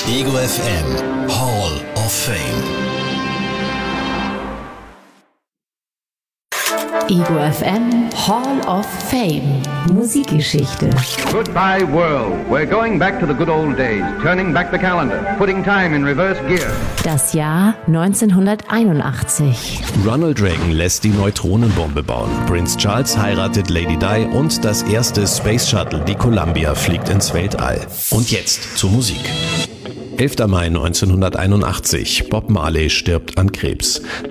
Ego FM Hall of Fame. Ego FM Hall of Fame. Musikgeschichte. Goodbye world. We're going back to the good old days, turning back the calendar, putting time in reverse gear. Das Jahr 1981. Ronald Reagan lässt die Neutronenbombe bauen. Prince Charles heiratet Lady Di und das erste Space Shuttle, die Columbia, fliegt ins Weltall. Und jetzt zur Musik. 11. Mai 1981. Bob Marley stirbt an Krebs.